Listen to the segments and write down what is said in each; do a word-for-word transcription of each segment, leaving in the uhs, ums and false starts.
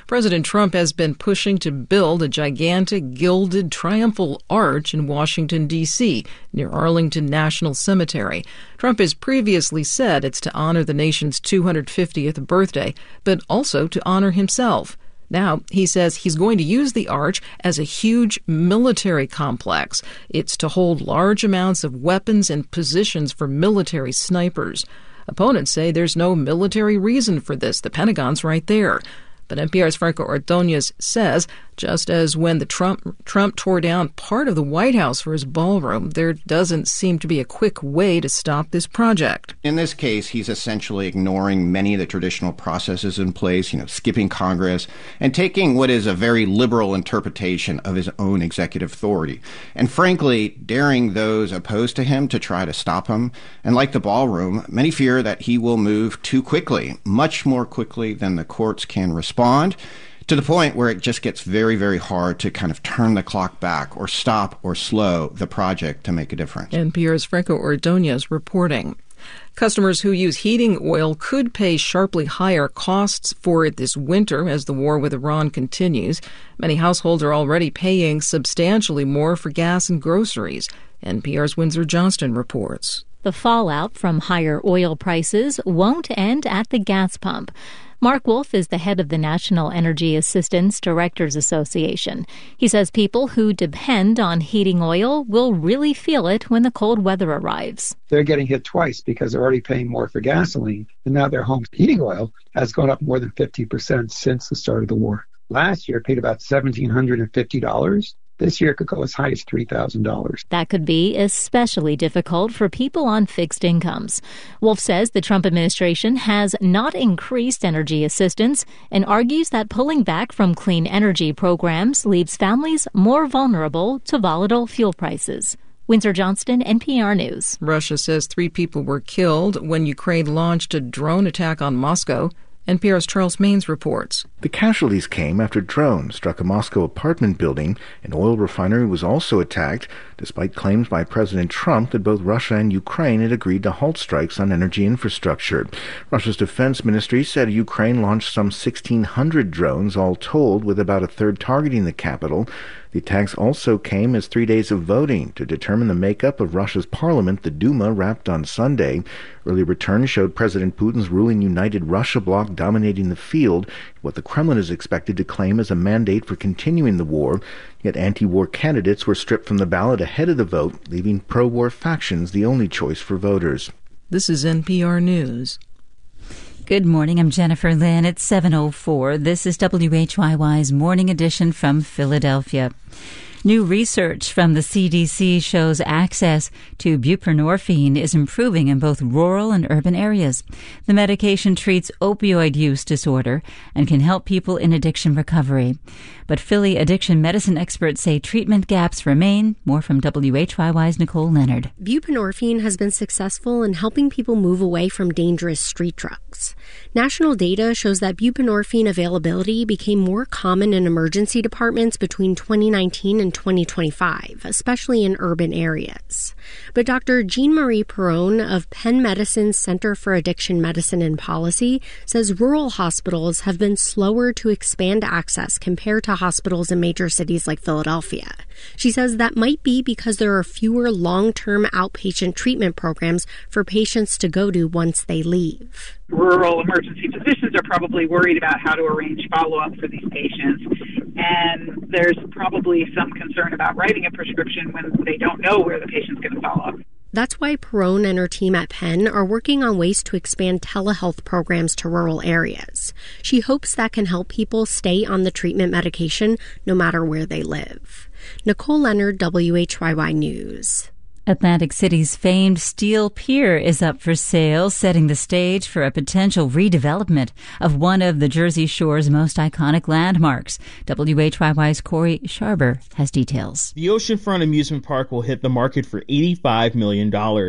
President Trump has been pushing to build a gigantic gilded triumphal arch in Washington, D C, near Arlington National Cemetery. Trump has previously said it's to honor the nation's two hundred fiftieth birthday, but also to honor himself. Now, he says he's going to use the arch as a huge military complex. It's to hold large amounts of weapons and positions for military snipers. Opponents say there's no military reason for this. The Pentagon's right there. But N P R's Franco Ordonez says, just as when the Trump Trump tore down part of the White House for his ballroom, there doesn't seem to be a quick way to stop this project. In this case, he's essentially ignoring many of the traditional processes in place, you know, skipping Congress and taking what is a very liberal interpretation of his own executive authority. And frankly, daring those opposed to him to try to stop him. And like the ballroom, many fear that he will move too quickly, much more quickly than the courts can respond, to the point where it just gets very, very hard to kind of turn the clock back or stop or slow the project to make a difference. N P R's Franco Ordonez reporting. Customers who use heating oil could pay sharply higher costs for it this winter as the war with Iran continues. Many households are already paying substantially more for gas and groceries. N P R's Windsor Johnston reports. The fallout from higher oil prices won't end at the gas pump. Mark Wolf is the head of the National Energy Assistance Directors Association. He says people who depend on heating oil will really feel it when the cold weather arrives. They're getting hit twice because they're already paying more for gasoline, and now their home heating oil has gone up more than fifty percent since the start of the war. Last year, it paid about one thousand seven hundred fifty dollars. This year, it could go as high as three thousand dollars. That could be especially difficult for people on fixed incomes. Wolf says the Trump administration has not increased energy assistance and argues that pulling back from clean energy programs leaves families more vulnerable to volatile fuel prices. Windsor Johnston, N P R News. Russia says three people were killed when Ukraine launched a drone attack on Moscow. N P R's Charles Maines reports. The casualties came after drones struck a Moscow apartment building. An oil refinery was also attacked, despite claims by President Trump that both Russia and Ukraine had agreed to halt strikes on energy infrastructure. Russia's defense ministry said Ukraine launched some sixteen hundred drones, all told, with about a third targeting the capital. The attacks also came as three days of voting to determine the makeup of Russia's parliament, the Duma, wrapped on Sunday. Early returns showed President Putin's ruling United Russia bloc dominating the field, what the Kremlin is expected to claim as a mandate for continuing the war. Yet anti-war candidates were stripped from the ballot ahead of the vote, leaving pro-war factions the only choice for voters. This is N P R News. Good morning. I'm Jennifer Lynn. It's seven oh four. This is W H Y Y's Morning Edition from Philadelphia. New research from the C D C shows access to buprenorphine is improving in both rural and urban areas. The medication treats opioid use disorder and can help people in addiction recovery. But Philly addiction medicine experts say treatment gaps remain. More from W H Y Y's Nicole Leonard. Buprenorphine has been successful in helping people move away from dangerous street drugs. National data shows that buprenorphine availability became more common in emergency departments between twenty nineteen and twenty twenty-five, especially in urban areas. But Doctor Jean-Marie Perron of Penn Medicine's Center for Addiction Medicine and Policy says rural hospitals have been slower to expand access compared to hospitals in major cities like Philadelphia. She says that might be because there are fewer long-term outpatient treatment programs for patients to go to once they leave. Rural emergency physicians are probably worried about how to arrange follow-up for these patients, and there's probably some concern about writing a prescription when they don't know where the patient's going to follow up. That's why Perron and her team at Penn are working on ways to expand telehealth programs to rural areas. She hopes that can help people stay on the treatment medication no matter where they live. Nicole Leonard, W H Y Y News. Atlantic City's famed Steel Pier is up for sale, setting the stage for a potential redevelopment of one of the Jersey Shore's most iconic landmarks. W H Y Y's Corey Sharber has details. The oceanfront amusement park will hit the market for eighty-five million dollars.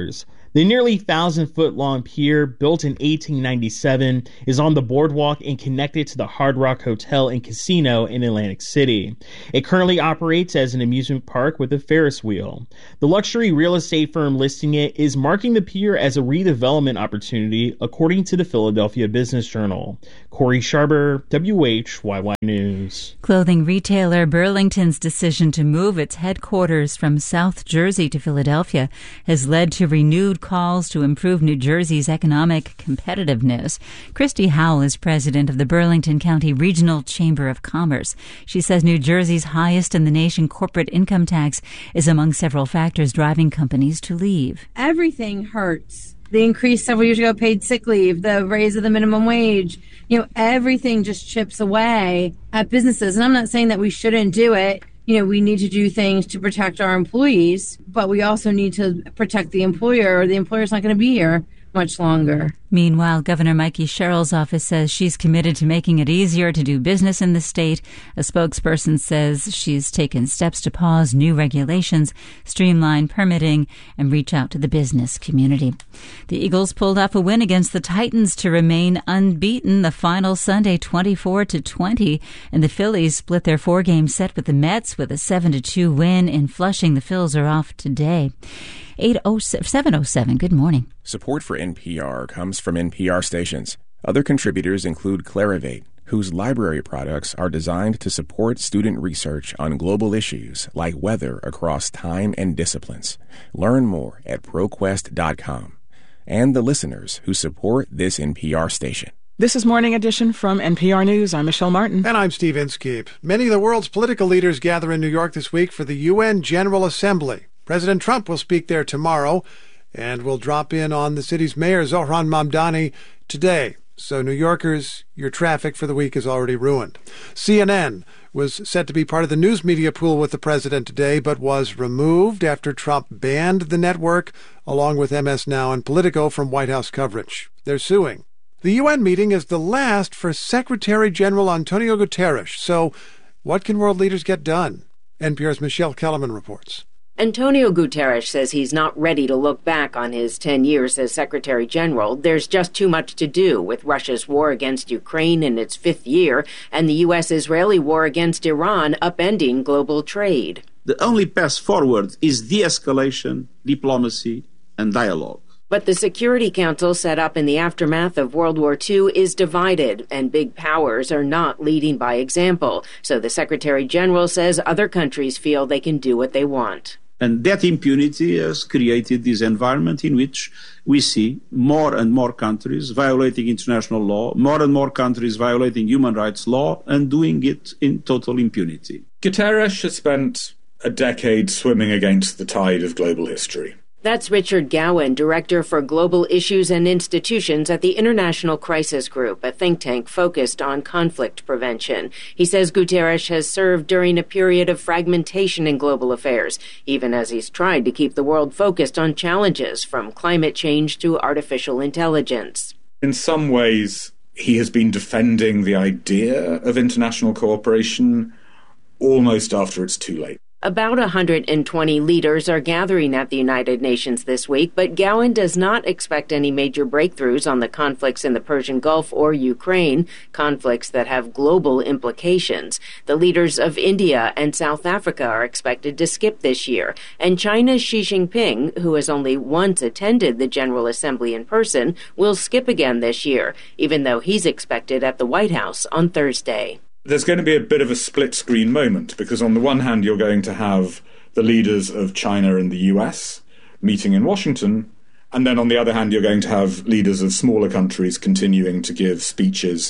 The nearly thousand-foot-long pier, built in eighteen ninety-seven, is on the boardwalk and connected to the Hard Rock Hotel and Casino in Atlantic City. It currently operates as an amusement park with a Ferris wheel. The luxury real estate firm listing it is marking the pier as a redevelopment opportunity, according to the Philadelphia Business Journal. Corey Sharber, W H Y Y News. Clothing retailer Burlington's decision to move its headquarters from South Jersey to Philadelphia has led to renewed calls to improve New Jersey's economic competitiveness. Christy Howell is president of the Burlington County Regional Chamber of Commerce. She says New Jersey's highest in the nation corporate income tax is among several factors driving companies to leave. Everything hurts. The increase several years ago paid sick leave, the raise of the minimum wage, you know, everything just chips away at businesses. And I'm not saying that we shouldn't do it. You know, we need to do things to protect our employees, but we also need to protect the employer, or the employer's not going to be here much longer. Meanwhile, Governor Mikey Sherrill's office says she's committed to making it easier to do business in the state. A spokesperson says she's taken steps to pause new regulations, streamline permitting, and reach out to the business community. The Eagles pulled off a win against the Titans to remain unbeaten the final Sunday, twenty-four to twenty, and the Phillies split their four-game set with the Mets with a seven to two win in Flushing. The Phils are off today. eight oh seven oh seven, good morning. Support for N P R comes from N P R stations. Other contributors include Clarivate, whose library products are designed to support student research on global issues like weather across time and disciplines. Learn more at ProQuest dot com. And the listeners who support this N P R station. This is Morning Edition from N P R News. I'm Michelle Martin. And I'm Steve Inskeep. Many of the world's political leaders gather in New York this week for the U N General Assembly. President Trump will speak there tomorrow and will drop in on the city's mayor, Zohran Mamdani, today. So, New Yorkers, your traffic for the week is already ruined. C N N was set to be part of the news media pool with the president today, but was removed after Trump banned the network, along with M S Now and Politico, from White House coverage. They're suing. The U N meeting is the last for Secretary General Antonio Guterres. So, what can world leaders get done? N P R's Michelle Kellerman reports. Antonio Guterres says he's not ready to look back on his ten years as Secretary General. There's just too much to do with Russia's war against Ukraine in its fifth year and the U S-Israeli war against Iran upending global trade. The only path forward is de-escalation, diplomacy, and dialogue. But the Security Council set up in the aftermath of World War Two is divided, and big powers are not leading by example. So the Secretary General says other countries feel they can do what they want. And that impunity has created this environment in which we see more and more countries violating international law, more and more countries violating human rights law, and doing it in total impunity. Guterres has spent a decade swimming against the tide of global history. That's Richard Gowan, Director for Global Issues and Institutions at the International Crisis Group, a think tank focused on conflict prevention. He says Guterres has served during a period of fragmentation in global affairs, even as he's tried to keep the world focused on challenges from climate change to artificial intelligence. In some ways, he has been defending the idea of international cooperation almost after it's too late. About one hundred twenty leaders are gathering at the United Nations this week, but Gowan does not expect any major breakthroughs on the conflicts in the Persian Gulf or Ukraine, conflicts that have global implications. The leaders of India and South Africa are expected to skip this year, and China's Xi Jinping, who has only once attended the General Assembly in person, will skip again this year, even though he's expected at the White House on Thursday. There's going to be a bit of a split-screen moment, because on the one hand you're going to have the leaders of China and the U S meeting in Washington, and then on the other hand you're going to have leaders of smaller countries continuing to give speeches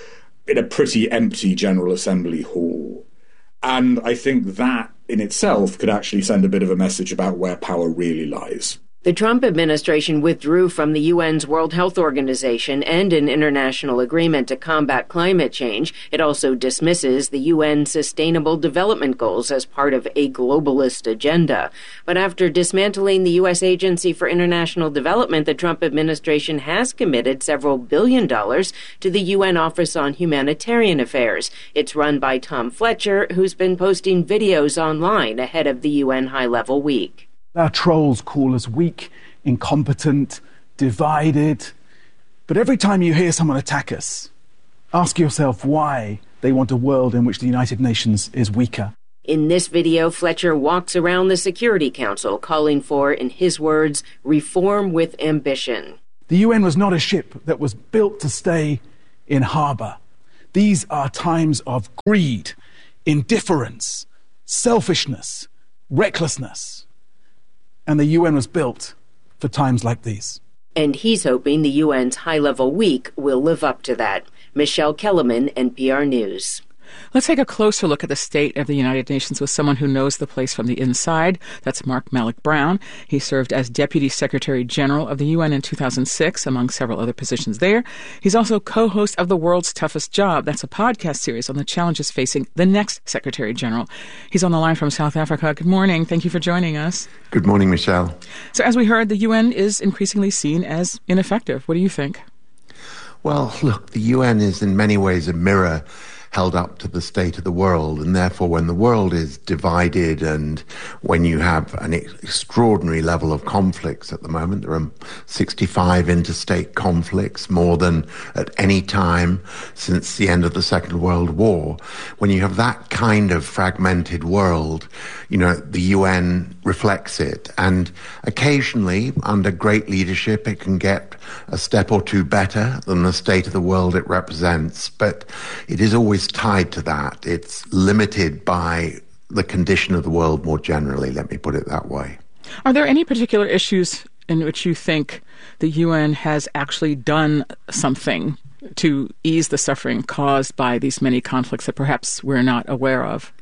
in a pretty empty General Assembly hall. And I think that in itself could actually send a bit of a message about where power really lies. The Trump administration withdrew from the U N's World Health Organization and an international agreement to combat climate change. It also dismisses the U N's Sustainable Development Goals as part of a globalist agenda. But after dismantling the U S Agency for International Development, the Trump administration has committed several billion dollars to the U N Office on Humanitarian Affairs. It's run by Tom Fletcher, who's been posting videos online ahead of the U N High-Level Week. Our trolls call us weak, incompetent, divided. But every time you hear someone attack us, ask yourself why they want a world in which the United Nations is weaker. In this video, Fletcher walks around the Security Council calling for, in his words, reform with ambition. The U N was not a ship that was built to stay in harbour. These are times of greed, indifference, selfishness, recklessness. And the U N was built for times like these. And he's hoping the U N's high-level week will live up to that. Michelle Kellerman, N P R News. Let's take a closer look at the state of the United Nations with someone who knows the place from the inside. That's Mark Malloch Brown. He served as Deputy Secretary General of the U N in two thousand six, among several other positions there. He's also co-host of The World's Toughest Job. That's a podcast series on the challenges facing the next Secretary General. He's on the line from South Africa. Good morning. Thank you for joining us. Good morning, Michelle. So as we heard, the U N is increasingly seen as ineffective. What do you think? Well, look, the U N is in many ways a mirror held up to the state of the world, and therefore when the world is divided and when you have an extraordinary level of conflicts at the moment, there are sixty-five interstate conflicts, more than at any time since the end of the Second World War. When you have that kind of fragmented world, you know, the U N reflects it, and occasionally, under great leadership, it can get a step or two better than the state of the world it represents, but it is always tied to that. It's limited by the condition of the world more generally, let me put it that way. Are there any particular issues in which you think the U N has actually done something to ease the suffering caused by these many conflicts that perhaps we're not aware of?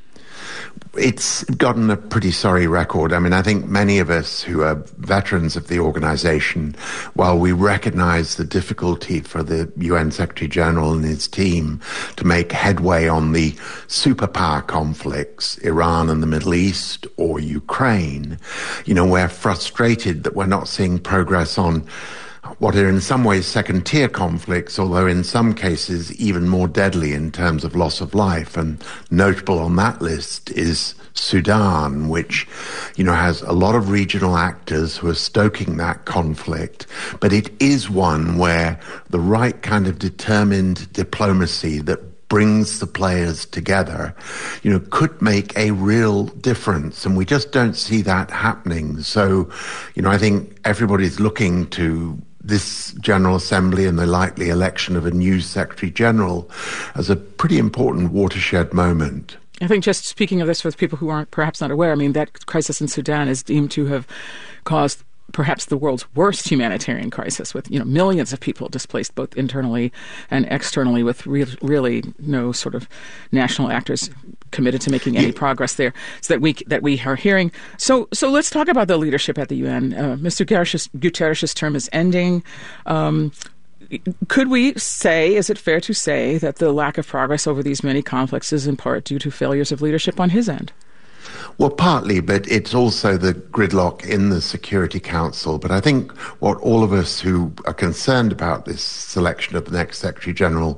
It's gotten a pretty sorry record. I mean, I think many of us who are veterans of the organization, while we recognize the difficulty for the U N Secretary General and his team to make headway on the superpower conflicts, Iran and the Middle East or Ukraine, you know, we're frustrated that we're not seeing progress on what are in some ways second-tier conflicts, although in some cases even more deadly in terms of loss of life. And notable on that list is Sudan, which, you know, has a lot of regional actors who are stoking that conflict. But it is one where the right kind of determined diplomacy that brings the players together, you know, could make a real difference. And we just don't see that happening. So, you know, I think everybody's looking to this General Assembly and the likely election of a new Secretary General as a pretty important watershed moment. I think just speaking of this for people who aren't perhaps not aware, I mean, that crisis in Sudan is deemed to have caused perhaps the world's worst humanitarian crisis, with, you know, millions of people displaced both internally and externally, with re- really no sort of national actors committed to making any yeah. progress there. So that we that we are hearing. So so let's talk about the leadership at the U N. Uh, Mister Guterres' Guterres' term is ending. Um, could we say, is it fair to say, that the lack of progress over these many conflicts is in part due to failures of leadership on his end? Well, partly, but it's also the gridlock in the Security Council. But I think what all of us who are concerned about this selection of the next Secretary General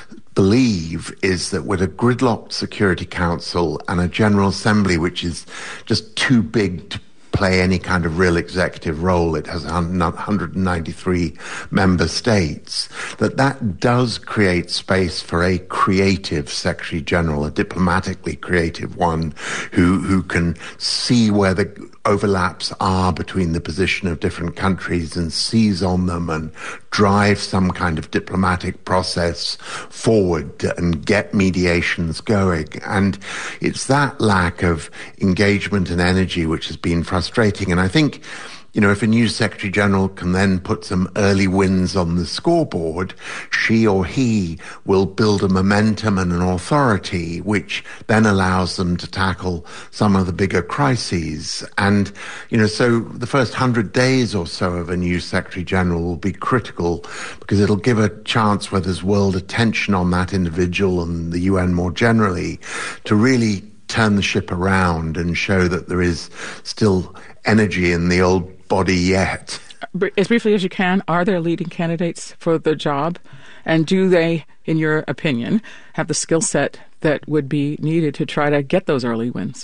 believe is that with a gridlocked Security Council and a General Assembly which is just too big to play any kind of real executive role, it has one hundred ninety-three member states, that that does create space for a creative Secretary General, a diplomatically creative one who, who can see where the overlaps are between the position of different countries and seize on them and drive some kind of diplomatic process forward and get mediations going. And it's that lack of engagement and energy which has been frustrating. And I think, you know, if a new Secretary General can then put some early wins on the scoreboard, she or he will build a momentum and an authority which then allows them to tackle some of the bigger crises. And, you know, so the first hundred days or so of a new Secretary General will be critical because it'll give a chance where there's world attention on that individual and the U N more generally to really turn the ship around and show that there is still energy in the old body yet. As briefly as you can, are there leading candidates for the job? And do they, in your opinion, have the skill set that would be needed to try to get those early wins?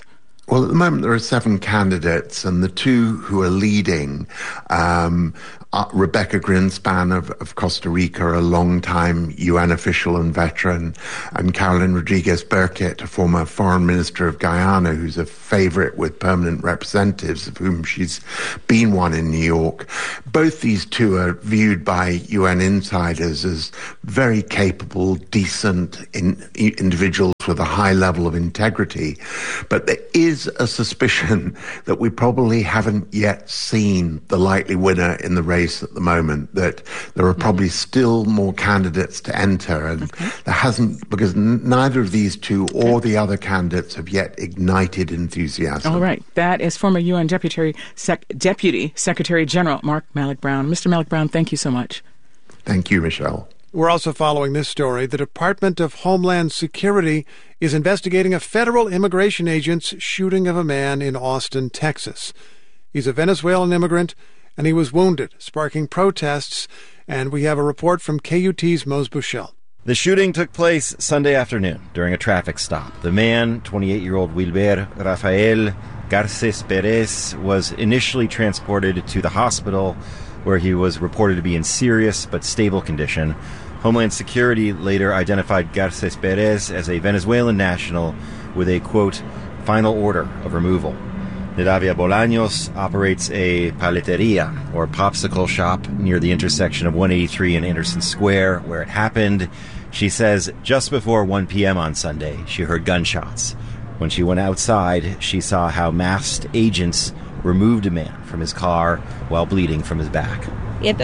Well, at the moment there are seven candidates, and the two who are leading, um, uh, Rebecca Greenspan of, of Costa Rica, a long-time U N official and veteran, and Carolyn Rodriguez-Burkett, a former foreign minister of Guyana, who's a favorite with permanent representatives, of whom she's been one in New York. Both these two are viewed by U N insiders as very capable, decent in, individuals with a high level of integrity. But there is a suspicion that we probably haven't yet seen the likely winner in the race at the moment, that there are probably still more candidates to enter, and okay. there hasn't, because n- neither of these two okay. or the other candidates have yet ignited enthusiasm. All right. That is former U N Deputy, Sec- Deputy Secretary General Mark Malloch-Brown. Mister Malloch-Brown, thank you so much. Thank you, Michelle. We're also following this story. The Department of Homeland Security is investigating a federal immigration agent's shooting of a man in Austin, Texas. He's a Venezuelan immigrant, and he was wounded, sparking protests, and we have a report from K U T's Mose Bushell. The shooting took place Sunday afternoon during a traffic stop. The man, twenty-eight-year-old Wilber Rafael Garces Perez, was initially transported to the hospital, where he was reported to be in serious but stable condition. Homeland Security later identified Garces Perez as a Venezuelan national with a, quote, final order of removal. Nidavia Bolaños operates a paleteria, or popsicle shop, near the intersection of one eighty-three and Anderson Square, where it happened. She says just before one p.m. on Sunday, she heard gunshots. When she went outside, she saw how masked agents removed a man from his car while bleeding from his back. And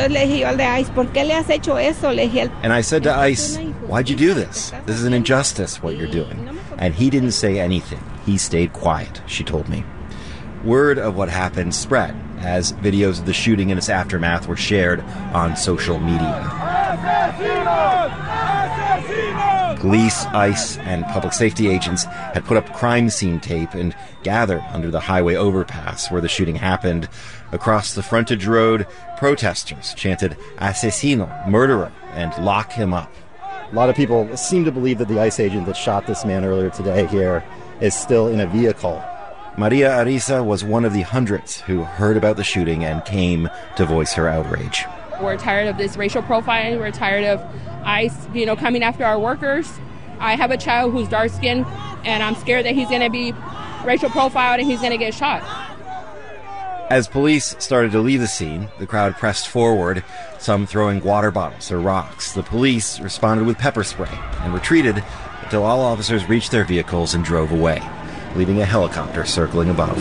I said to ICE, why'd you do this? This is an injustice, what you're doing. And he didn't say anything. He stayed quiet, she told me. Word of what happened spread as videos of the shooting and its aftermath were shared on social media. Police, ICE, and public safety agents had put up crime scene tape and gathered under the highway overpass where the shooting happened. Across the frontage road, protesters chanted, "Asesino," murderer, and lock him up. A lot of people seem to believe that the ICE agent that shot this man earlier today here is still in a vehicle. Maria Ariza was one of the hundreds who heard about the shooting and came to voice her outrage. We're tired of this racial profiling. We're tired of ICE, you know, coming after our workers. I have a child who's dark-skinned, and I'm scared that he's going to be racial profiled and he's going to get shot. As police started to leave the scene, the crowd pressed forward, some throwing water bottles or rocks. The police responded with pepper spray and retreated until all officers reached their vehicles and drove away, leaving a helicopter circling above.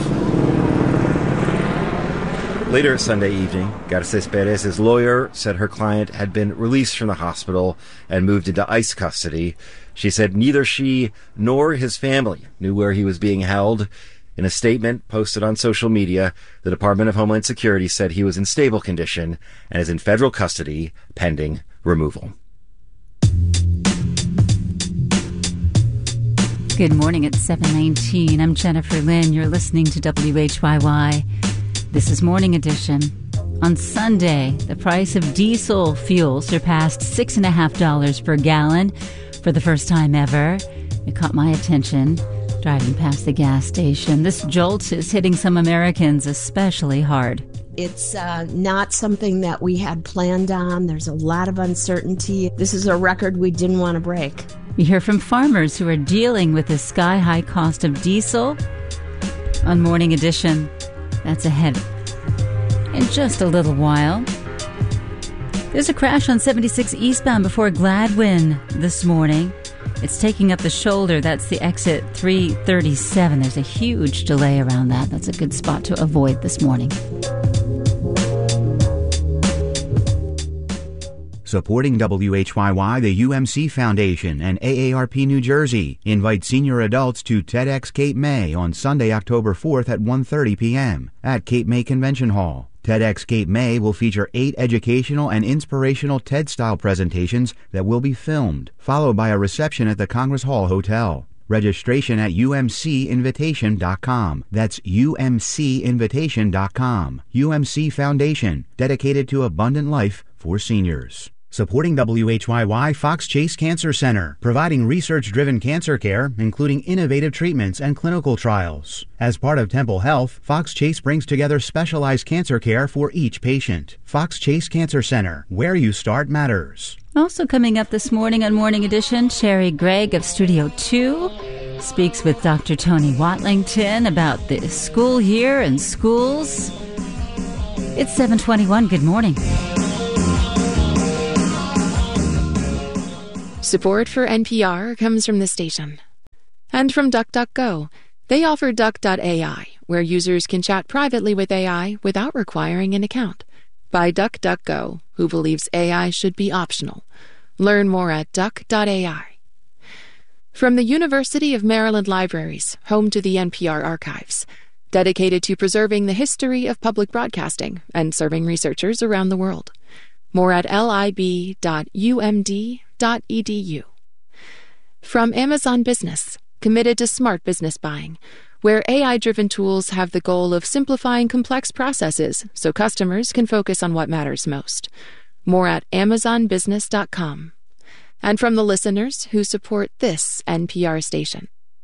Later Sunday evening, Garces Perez's lawyer said her client had been released from the hospital and moved into ICE custody. She said neither she nor his family knew where he was being held. In a statement posted on social media, the Department of Homeland Security said he was in stable condition and is in federal custody pending removal. Good morning at seven nineteen. I'm Jennifer Lynn. You're listening to W H Y Y. This is Morning Edition. On Sunday, the price of diesel fuel surpassed six and a half dollars per gallon for the first time ever. It caught my attention driving past the gas station. This jolt is hitting some Americans especially hard. It's uh, not something that we had planned on. There's a lot of uncertainty. This is a record we didn't want to break. We hear from farmers who are dealing with the sky-high cost of diesel. On Morning Edition, that's ahead in just a little while. There's a crash on seventy-six eastbound before Gladwin this morning. It's taking up the shoulder. That's the exit three thirty-seven. There's a huge delay around that. That's a good spot to avoid this morning. Supporting W H Y Y, the U M C Foundation and A A R P New Jersey invite senior adults to TEDx Cape May on Sunday, October fourth at one thirty p.m. at Cape May Convention Hall. TEDx Cape May will feature eight educational and inspirational TED-style presentations that will be filmed, followed by a reception at the Congress Hall Hotel. Registration at U M C invitation dot com. That's U M C invitation dot com. U M C Foundation, dedicated to abundant life for seniors. Supporting W H Y Y, Fox Chase Cancer Center, providing research-driven cancer care, including innovative treatments and clinical trials. As part of Temple Health, Fox Chase brings together specialized cancer care for each patient. Fox Chase Cancer Center, where you start matters. Also coming up this morning on Morning Edition, Sherry Gregg of Studio two speaks with Doctor Tony Watlington about the school year and schools. It's seven twenty-one. Good morning. Support for N P R comes from the station. And from DuckDuckGo. They offer Duck dot A I, where users can chat privately with A I without requiring an account. By DuckDuckGo, who believes A I should be optional. Learn more at Duck dot A I. From the University of Maryland Libraries, home to the N P R archives, dedicated to preserving the history of public broadcasting and serving researchers around the world. More at lib dot u m d dot e d u. From Amazon Business, committed to smart business buying, where A I-driven tools have the goal of simplifying complex processes so customers can focus on what matters most. More at amazon business dot com. And from the listeners who support this N P R station.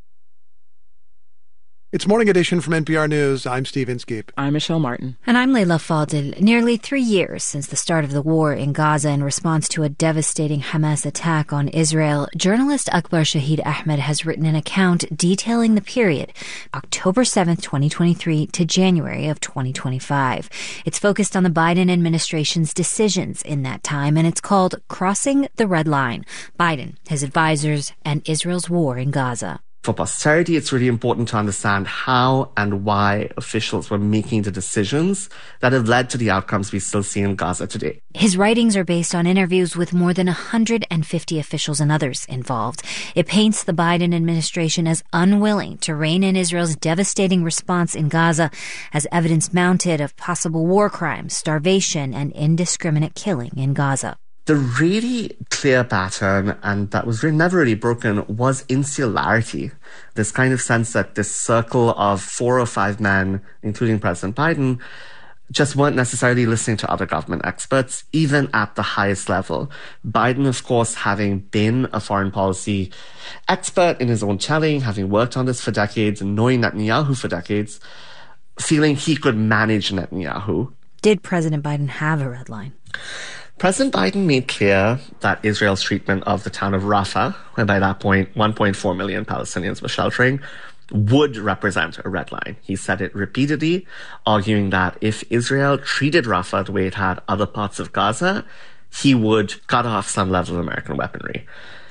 It's Morning Edition from N P R News. I'm Steve Inskeep. I'm Michelle Martin. And I'm Leila Fadil. Nearly three years since the start of the war in Gaza in response to a devastating Hamas attack on Israel, journalist Akbar Shahid Ahmed has written an account detailing the period, October seventh, twenty twenty-three to January of twenty twenty-five. It's focused on the Biden administration's decisions in that time, and it's called Crossing the Red Line: Biden, his advisors, and Israel's war in Gaza. For posterity, it's really important to understand how and why officials were making the decisions that have led to the outcomes we still see in Gaza today. His writings are based on interviews with more than one hundred fifty officials and others involved. It paints the Biden administration as unwilling to rein in Israel's devastating response in Gaza, as evidence mounted of possible war crimes, starvation, and indiscriminate killing in Gaza. The really clear pattern, and that was really never really broken, was insularity. This kind of sense that this circle of four or five men, including President Biden, just weren't necessarily listening to other government experts, even at the highest level. Biden, of course, having been a foreign policy expert in his own telling, having worked on this for decades and knowing Netanyahu for decades, feeling he could manage Netanyahu. Did President Biden have a red line? President Biden made clear that Israel's treatment of the town of Rafah, where by that point one point four million Palestinians were sheltering, would represent a red line. He said it repeatedly, arguing that if Israel treated Rafah the way it had other parts of Gaza, he would cut off some level of American weaponry.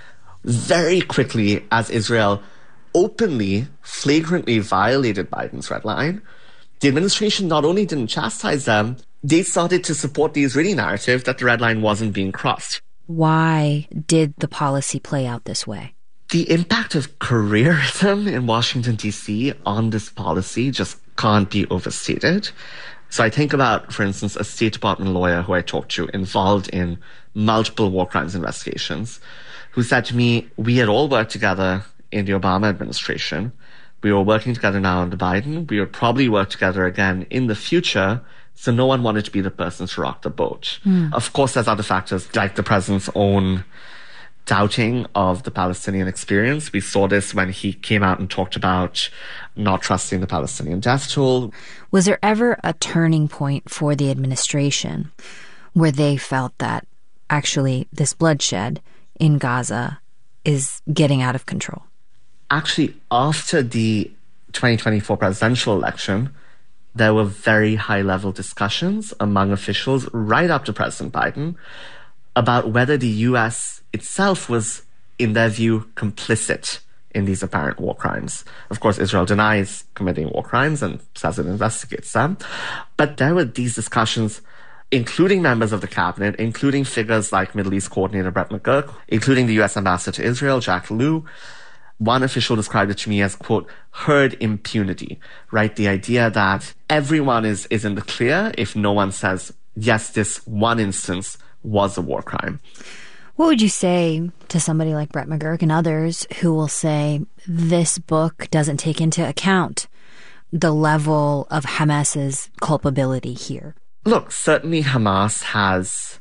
Very quickly, as Israel openly, flagrantly violated Biden's red line, the administration not only didn't chastise them, they started to support the Israeli narrative that the red line wasn't being crossed. Why did the policy play out this way? The impact of careerism in Washington, D C on this policy just can't be overstated. So I think about, for instance, a State Department lawyer who I talked to involved in multiple war crimes investigations, who said to me, we had all worked together in the Obama administration. We were working together now under Biden. We would probably work together again in the future. So no one wanted to be the person to rock the boat. Mm. Of course, there's other factors like the president's own doubting of the Palestinian experience. We saw this when he came out and talked about not trusting the Palestinian death toll. Was there ever a turning point for the administration where they felt that actually this bloodshed in Gaza is getting out of control? Actually, after the twenty twenty-four presidential election, there were very high-level discussions among officials right up to President Biden about whether the U S itself was, in their view, complicit in these apparent war crimes. Of course, Israel denies committing war crimes and says it investigates them. But there were these discussions, including members of the cabinet, including figures like Middle East coordinator Brett McGurk, including the U S ambassador to Israel, Jack Lew. One official described it to me as, quote, herd impunity, right? The idea that everyone is, is in the clear if no one says, yes, this one instance was a war crime. What would you say to somebody like Brett McGurk and others who will say this book doesn't take into account the level of Hamas's culpability here? Look, certainly Hamas has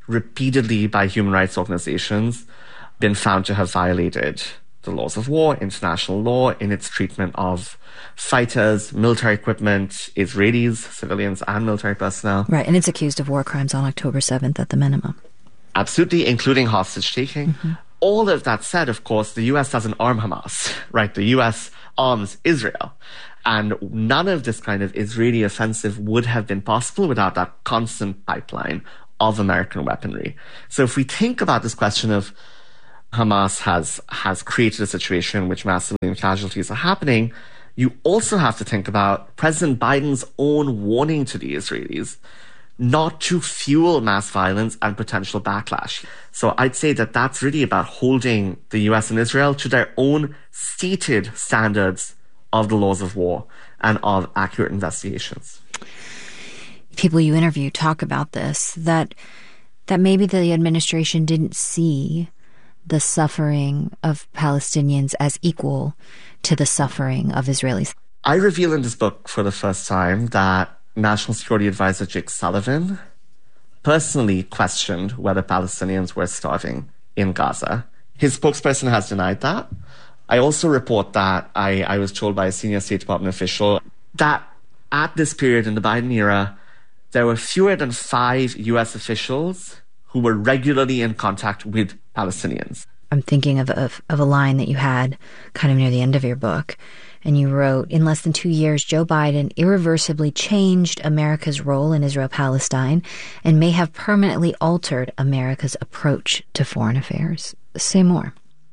repeatedly by human rights organizations been found to have violated the laws of war, international law, in its treatment of fighters, military equipment, Israelis, civilians, and military personnel. Right, and it's accused of war crimes on October seventh at the minimum. Absolutely, including hostage-taking. Mm-hmm. All of that said, of course, the U S doesn't arm Hamas, right? The U S arms Israel. And none of this kind of Israeli offensive would have been possible without that constant pipeline of American weaponry. So if we think about this question of Hamas has, has created a situation in which mass civilian casualties are happening, you also have to think about President Biden's own warning to the Israelis not to fuel mass violence and potential backlash. So I'd say that that's really about holding the U S and Israel to their own stated standards of the laws of war and of accurate investigations. People you interview talk about this, that that maybe the administration didn't see the suffering of Palestinians as equal to the suffering of Israelis. I reveal in this book for the first time that National Security Advisor Jake Sullivan personally questioned whether Palestinians were starving in Gaza. His spokesperson has denied that. I also report that I, I was told by a senior State Department official that at this period in the Biden era, there were fewer than five U S officials who were regularly in contact with Palestinians. I'm thinking of, of, of a line that you had kind of near the end of your book. And you wrote, in less than two years, Joe Biden irreversibly changed America's role in Israel-Palestine and may have permanently altered America's approach to foreign affairs. Say more.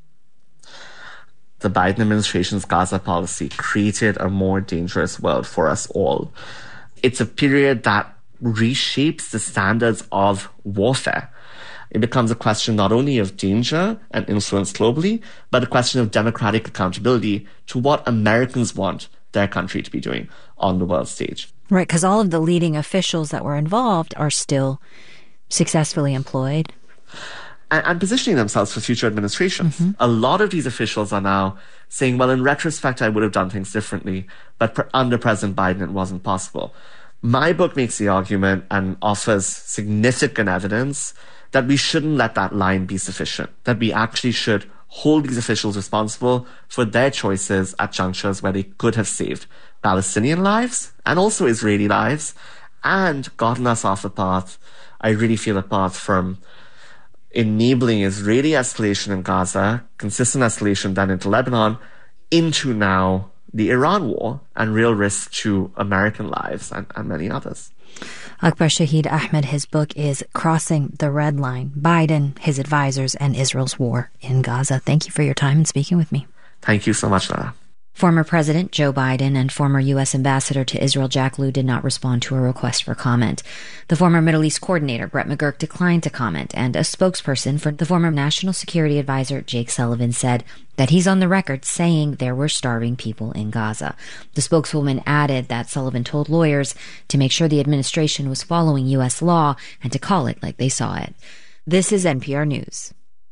The Biden administration's Gaza policy created a more dangerous world for us all. It's a period that reshapes the standards of warfare. It becomes a question not only of danger and influence globally, but a question of democratic accountability to what Americans want their country to be doing on the world stage. Right, because all of the leading officials that were involved are still successfully employed. And, and positioning themselves for future administrations. Mm-hmm. A lot of these officials are now saying, well, in retrospect, I would have done things differently, but per- under President Biden, it wasn't possible. My book makes the argument and offers significant evidence that we shouldn't let that line be sufficient, that we actually should hold these officials responsible for their choices at junctures where they could have saved Palestinian lives and also Israeli lives and gotten us off a path, I really feel a path from enabling Israeli escalation in Gaza, consistent escalation then into Lebanon, into now the Iran war and real risk to American lives and, and many others. Akbar Shahid Ahmed, his book is Crossing the Red Line, Biden, His Advisors, and Israel's War in Gaza. Thank you for your time and speaking with me. Thank you so much, Lara. Former President Joe Biden and former U S Ambassador to Israel Jack Lew did not respond to a request for comment. The former Middle East coordinator Brett McGurk declined to comment, and a spokesperson for the former National Security Advisor Jake Sullivan said that he's on the record saying there were starving people in Gaza. The spokeswoman added that Sullivan told lawyers to make sure the administration was following U S law and to call it like they saw it. This is N P R News.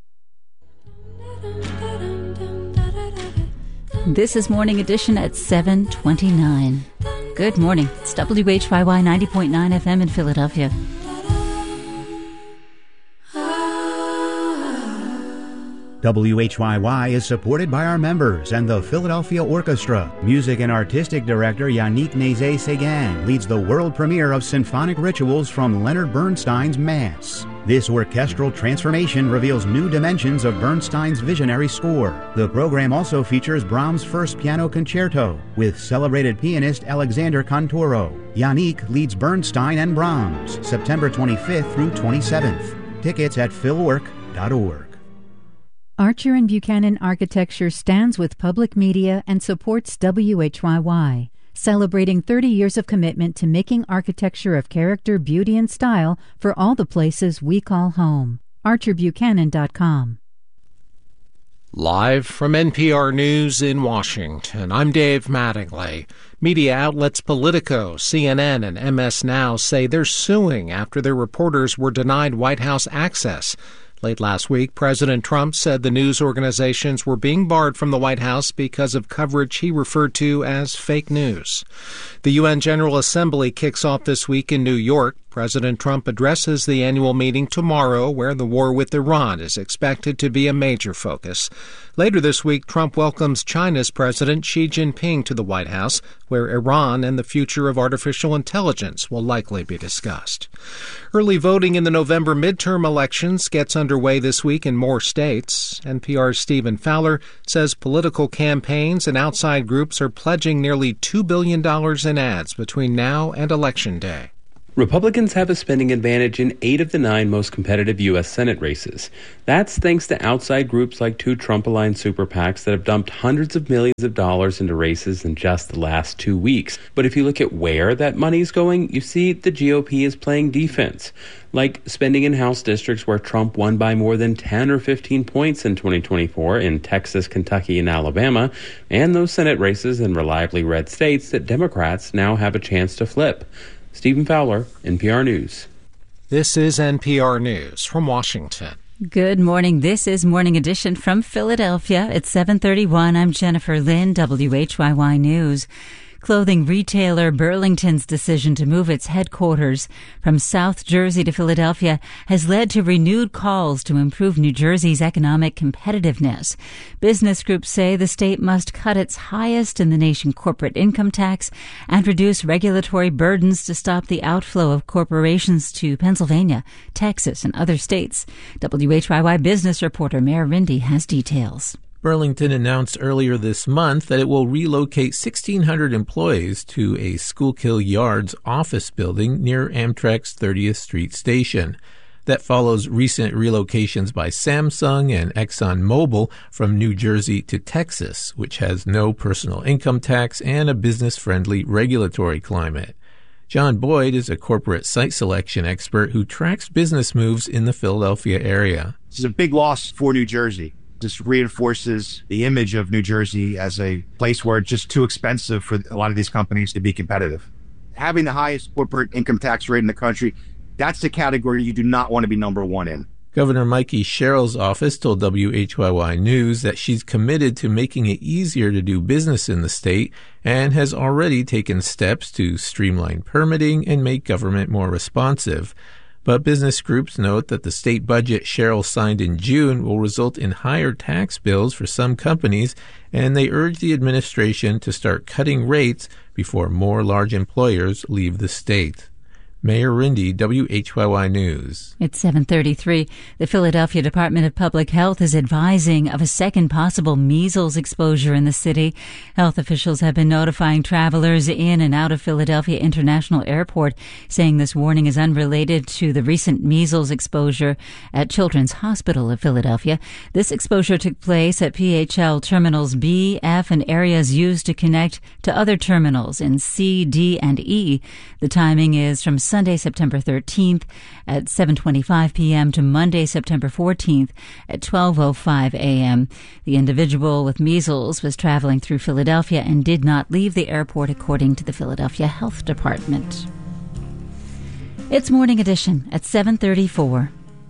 This is Morning Edition at seven twenty-nine. Good morning. It's W H Y Y ninety point nine F M in Philadelphia. W H Y Y is supported by our members and the Philadelphia Orchestra. Music and artistic director Yannick Nézet-Séguin leads the world premiere of Symphonic Rituals from Leonard Bernstein's Mass. This orchestral transformation reveals new dimensions of Bernstein's visionary score. The program also features Brahms' first piano concerto with celebrated pianist Alexander Cantoro. Yannick leads Bernstein and Brahms, September twenty-fifth through twenty-seventh. Tickets at philwork dot org. Archer and Buchanan Architecture stands with public media and supports W H Y Y, celebrating thirty years of commitment to making architecture of character, beauty, and style for all the places we call home. archer buchanan dot com. Live from N P R News in Washington, I'm Dave Mattingly. Media outlets Politico, C N N, and M S Now say they're suing after their reporters were denied White House access. Late last week, President Trump said the news organizations were being barred from the White House because of coverage he referred to as fake news. The U N General Assembly kicks off this week in New York. President Trump addresses the annual meeting tomorrow, where the war with Iran is expected to be a major focus. Later this week, Trump welcomes China's President Xi Jinping to the White House, where Iran and the future of artificial intelligence will likely be discussed. Early voting in the November midterm elections gets underway this week in more states. N P R's Stephen Fowler says political campaigns and outside groups are pledging nearly two billion dollars in ads between now and Election Day. Republicans have a spending advantage in eight of the nine most competitive U S Senate races. That's thanks to outside groups like two Trump-aligned super PACs that have dumped hundreds of millions of dollars into races in just the last two weeks. But if you look at where that money's going, you see the G O P is playing defense, like spending in House districts where Trump won by more than ten or fifteen points in twenty twenty-four in Texas, Kentucky, and Alabama, and those Senate races in reliably red states that Democrats now have a chance to flip. Stephen Fowler, N P R News. This is N P R News from Washington. Good morning. This is Morning Edition from Philadelphia. It's seven thirty-one. I'm Jennifer Lynn, W H Y Y News. Clothing retailer Burlington's decision to move its headquarters from South Jersey to Philadelphia has led to renewed calls to improve New Jersey's economic competitiveness. Business groups say the state must cut its highest in the nation corporate income tax and reduce regulatory burdens to stop the outflow of corporations to Pennsylvania, Texas, and other states. W H Y Y business reporter Mayor Rindy has details. Burlington announced earlier this month that it will relocate sixteen hundred employees to a Schuylkill Yards office building near Amtrak's thirtieth Street station. That follows recent relocations by Samsung and ExxonMobil from New Jersey to Texas, which has no personal income tax and a business-friendly regulatory climate. John Boyd is a corporate site selection expert who tracks business moves in the Philadelphia area. This is a big loss for New Jersey. This reinforces the image of New Jersey as a place where it's just too expensive for a lot of these companies to be competitive. Having the highest corporate income tax rate in the country, that's the category you do not want to be number one in. Governor Mikey Sherrill's office told W H Y Y News that she's committed to making it easier to do business in the state and has already taken steps to streamline permitting and make government more responsive. But business groups note that the state budget Sherrill signed in June will result in higher tax bills for some companies, and they urge the administration to start cutting rates before more large employers leave the state. Mayor Rindy, W H Y Y News. It's seven thirty-three. The Philadelphia Department of Public Health is advising of a second possible measles exposure in the city. Health officials have been notifying travelers in and out of Philadelphia International Airport, saying this warning is unrelated to the recent measles exposure at Children's Hospital of Philadelphia. This exposure took place at P H L Terminals B, F, and areas used to connect to other terminals in C, D, and E. The timing is from Sunday, September thirteenth at seven twenty-five p.m. to Monday, September fourteenth at twelve oh five a.m. The individual with measles was traveling through Philadelphia and did not leave the airport, according to the Philadelphia Health Department. It's Morning Edition at seven thirty-four.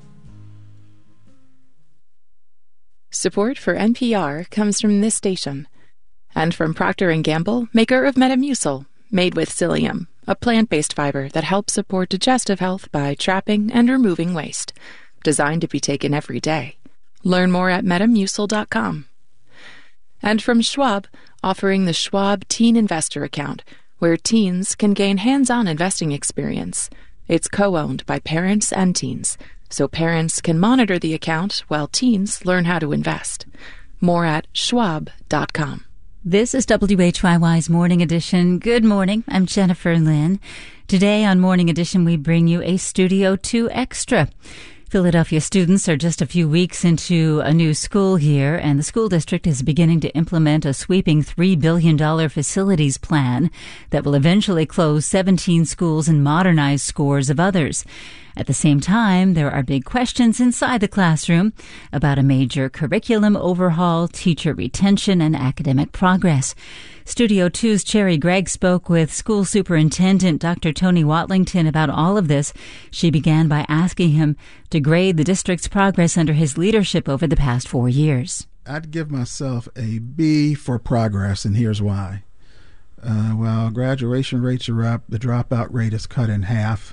Support for N P R comes from this station and from Procter and Gamble, maker of Metamucil, made with psyllium, a plant-based fiber that helps support digestive health by trapping and removing waste. Designed to be taken every day. Learn more at metamucil dot com. And from Schwab, offering the Schwab Teen Investor Account, where teens can gain hands-on investing experience. It's co-owned by parents and teens, so parents can monitor the account while teens learn how to invest. More at schwab dot com. This is W H Y Y's Morning Edition. Good morning. I'm Jennifer Lynn. Today on Morning Edition, we bring you a Studio two Extra. Philadelphia students are just a few weeks into a new school year, and the school district is beginning to implement a sweeping three billion dollars facilities plan that will eventually close seventeen schools and modernize scores of others. At the same time, there are big questions inside the classroom about a major curriculum overhaul, teacher retention, and academic progress. Studio two's Cherry Gregg spoke with school superintendent Doctor Tony Watlington about all of this. She began by asking him to grade the district's progress under his leadership over the past four years. I'd give myself a B for progress, and here's why. Uh, while graduation rates are up, the dropout rate is cut in half.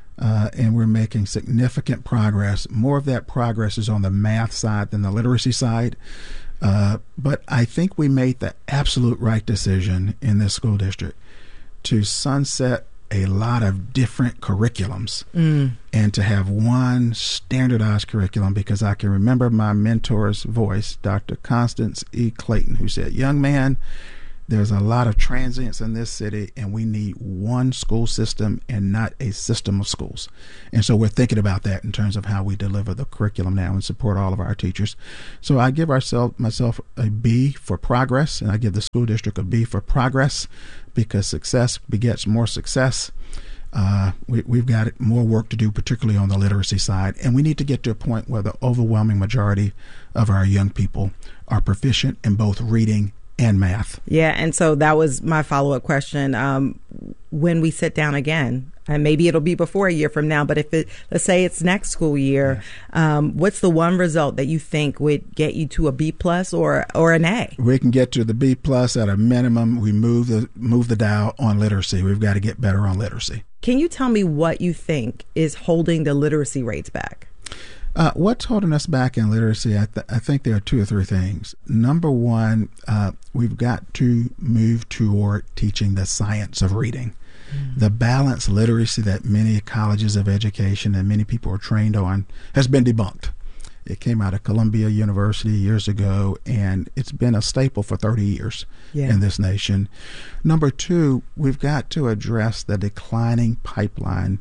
Uh, and we're making significant progress. More of that progress is on the math side than the literacy side. Uh, but I think we made the absolute right decision in this school district to sunset a lot of different curriculums mm. and to have one standardized curriculum, because I can remember my mentor's voice, Doctor Constance E. Clayton, who said, "Young man, there's a lot of transients in this city, and we need one school system and not a system of schools." And so we're thinking about that in terms of how we deliver the curriculum now and support all of our teachers. So I give ourselves myself a B for progress, and I give the school district a B for progress, because success begets more success. Uh, we, we've got more work to do, particularly on the literacy side, and we need to get to a point where the overwhelming majority of our young people are proficient in both reading and math. Yeah, and so that was my follow-up question. Um, when we sit down again, and maybe it'll be before a year from now, but if it, let's say it's next school year, yeah. um, what's the one result that you think would get you to a B plus or or an A? We can get to the B plus at a minimum. We move the move the dial on literacy. We've got to get better on literacy. Can you tell me what you think is holding the literacy rates back? Uh, what's holding us back in literacy? I, th- I think there are two or three things. Number one, uh, we've got to move toward teaching the science of reading. Mm. The balanced literacy that many colleges of education and many people are trained on has been debunked. It came out of Columbia University years ago, and it's been a staple for thirty years yeah. in this nation. Number two, we've got to address the declining pipeline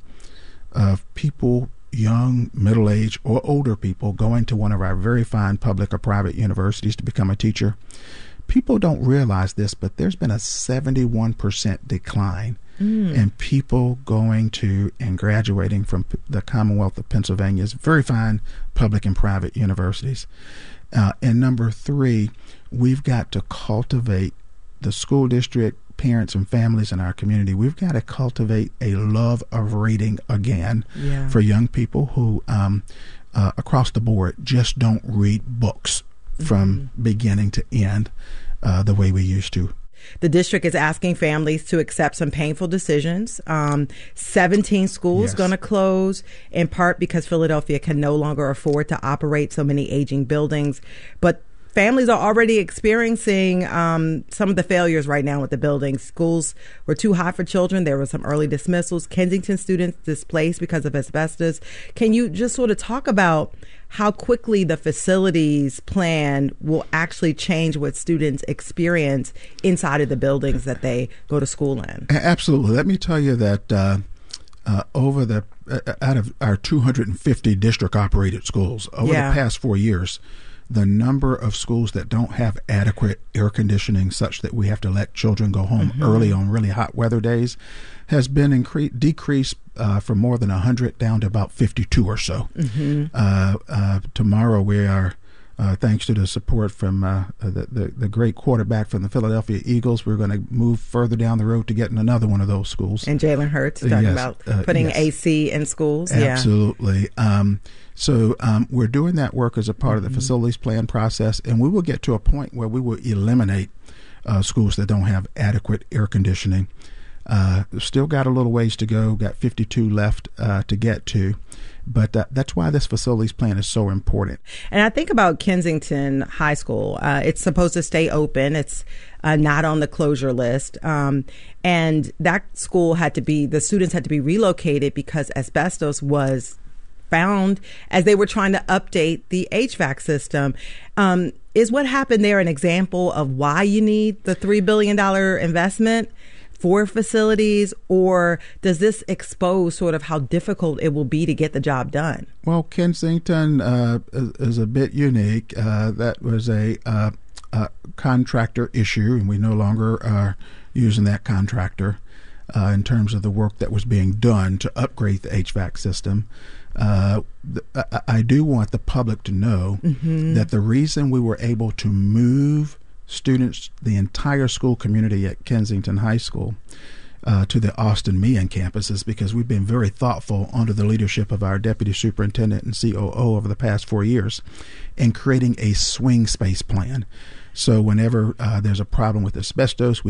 of people, young, middle-aged, or older people, going to one of our very fine public or private universities to become a teacher. People don't realize this, but there's been a seventy-one percent decline mm. in people going to and graduating from the Commonwealth of Pennsylvania's very fine public and private universities. Uh, and number three, we've got to cultivate the school district, parents and families in our community. We've got to cultivate a love of reading again yeah. for young people who um, uh, across the board just don't read books mm-hmm. from beginning to end uh, the way we used to. The district is asking families to accept some painful decisions. Um, seventeen schools yes. going to close, in part because Philadelphia can no longer afford to operate so many aging buildings. But families are already experiencing um, some of the failures right now with the buildings. Schools were too hot for children. There were some early dismissals. Kensington students displaced because of asbestos. Can you just sort of talk about how quickly the facilities plan will actually change what students experience inside of the buildings that they go to school in? Absolutely. Let me tell you that uh, uh, over the uh, out of our two hundred fifty district operated schools over yeah. the past four years, the number of schools that don't have adequate air conditioning such that we have to let children go home mm-hmm. early on really hot weather days has been incre- decreased uh, from more than one hundred down to about fifty-two or so. Mm-hmm. Uh, uh, tomorrow we are, uh, thanks to the support from uh, the, the, the great quarterback from the Philadelphia Eagles, we're going to move further down the road to getting another one of those schools. And Jalen Hurts talking yes, about uh, putting yes. A C in schools. Absolutely. Yeah. Um, So um, we're doing that work as a part mm-hmm. of the facilities plan process, and we will get to a point where we will eliminate uh, schools that don't have adequate air conditioning. Uh, still got a little ways to go, got fifty-two left uh, to get to, but uh, that's why this facilities plan is so important. And I think about Kensington High School. Uh, it's supposed to stay open. It's uh, not on the closure list. Um, and that school had to be, the students had to be relocated because asbestos was found as they were trying to update the H V A C system. Um, is what happened there an example of why you need the three billion dollars investment for facilities, or does this expose sort of how difficult it will be to get the job done? Well, Kensington uh, is, is a bit unique. Uh, that was a, uh, a contractor issue, and we no longer are using that contractor uh, in terms of the work that was being done to upgrade the H V A C system. Uh, I, I do want the public to know mm-hmm. that the reason we were able to move students, the entire school community at Kensington High School, uh, to the Austin Meehan campus is because we've been very thoughtful under the leadership of our deputy superintendent and C O O over the past four years in creating a swing space plan. So whenever uh, there's a problem with asbestos, we can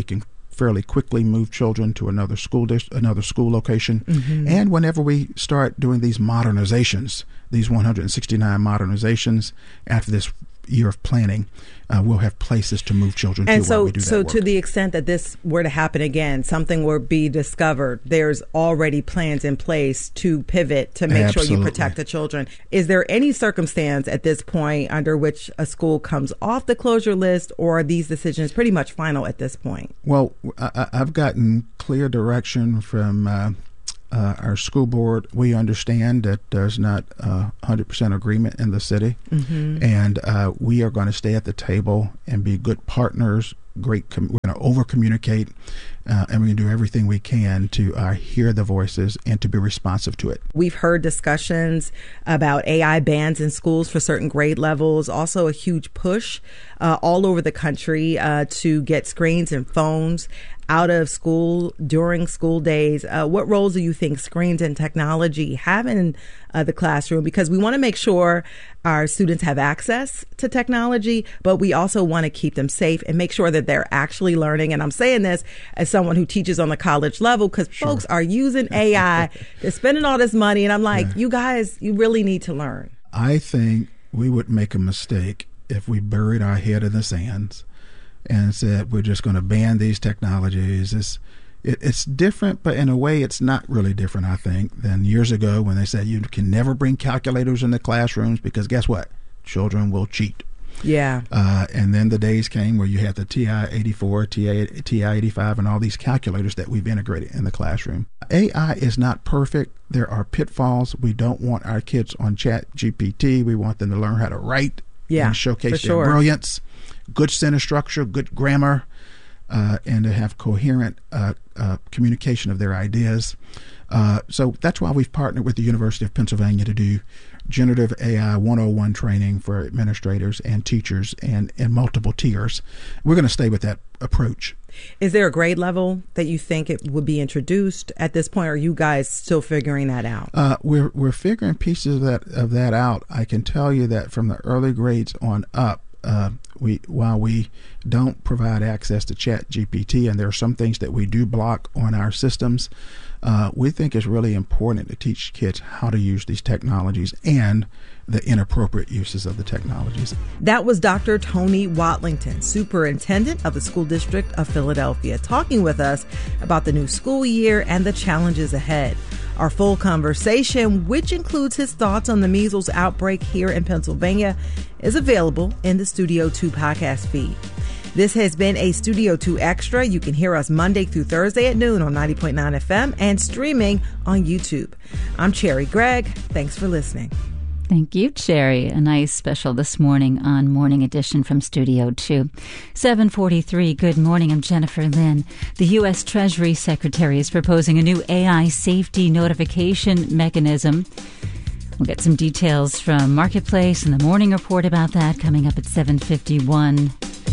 fairly quickly move children to another school dis- another school location. Mm-hmm. And whenever we start doing these modernizations, these one hundred sixty-nine modernizations after this year of planning, uh, we'll have places to move children and to so, while we do so that work. to the extent that this were to happen again, something will be discovered, there's already plans in place to pivot to make Absolutely. sure you protect the children. Is there any circumstance at this point under which a school comes off the closure list, or are these decisions pretty much final at this point? Well, I, I've gotten clear direction from uh, uh, our school board. We understand that there's not uh, one hundred percent agreement in the city, Mm-hmm. and uh, we are going to stay at the table and be good partners. Great, com- we're going to over communicate, uh, and we're going to do everything we can to uh, hear the voices and to be responsive to it. We've heard discussions about A I bans in schools for certain grade levels, also a huge push uh, all over the country uh, to get screens and phones out of school during school days. Uh, what roles do you think screens and technology have in uh, the classroom? Because we want to make sure our students have access to technology, but we also want to keep them safe and make sure that they're actually learning. And I'm saying this as someone who teaches on the college level, because sure. folks are using A I, they're spending all this money, and I'm like, yeah. you guys, you really need to learn. I think we would make a mistake if we buried our head in the sands and said we're just going to ban these technologies. It's, it, it's different, but in a way it's not really different, I think, than years ago when they said you can never bring calculators in the classrooms because guess what? Children will cheat. Yeah. Uh, and then the days came where you had the T I eighty-four, T I eighty-five, and all these calculators that we've integrated in the classroom. A I is not perfect. There are pitfalls. We don't want our kids on Chat G P T. We want them to learn how to write yeah, and showcase their sure. brilliance, good sentence structure, good grammar, uh, and to have coherent uh, uh, communication of their ideas. Uh, so that's why we've partnered with the University of Pennsylvania to do generative A I one oh one training for administrators and teachers and in multiple tiers. We're going to stay with that approach. Is there a grade level that you think it would be introduced at this point, or are you guys still figuring that out? Uh, we're we're figuring pieces of that of that out. I can tell you that from the early grades on up, uh, we while we don't provide access to Chat G P T, and there are some things that we do block on our systems, uh, we think it's really important to teach kids how to use these technologies and the inappropriate uses of the technologies. That was Doctor Tony Watlington, Superintendent of the School District of Philadelphia, talking with us about the new school year and the challenges ahead. Our full conversation, which includes his thoughts on the measles outbreak here in Pennsylvania, is available in the Studio two podcast feed. This has been a Studio two Extra. You can hear us Monday through Thursday at noon on ninety point nine F M and streaming on YouTube. I'm Cherry Gregg. Thanks for listening. Thank you, Cherry. A nice special this morning on Morning Edition from Studio two. seven forty-three, good morning. I'm Jennifer Lynn. The U S Treasury Secretary is proposing a new A I safety notification mechanism. We'll get some details from Marketplace and the morning report about that coming up at seven fifty-one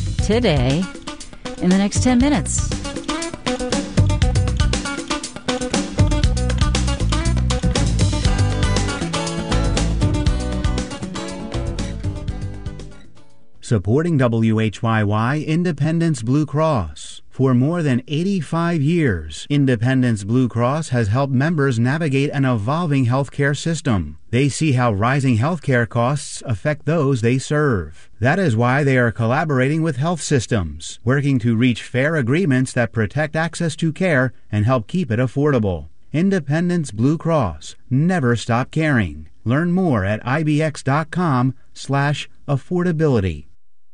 today in the next ten minutes. Supporting W H Y Y, Independence Blue Cross. For more than eighty-five years, Independence Blue Cross has helped members navigate an evolving healthcare system. They see how rising healthcare costs affect those they serve. That is why they are collaborating with health systems, working to reach fair agreements that protect access to care and help keep it affordable. Independence Blue Cross. Never stop caring. Learn more at ibx.com slash affordability.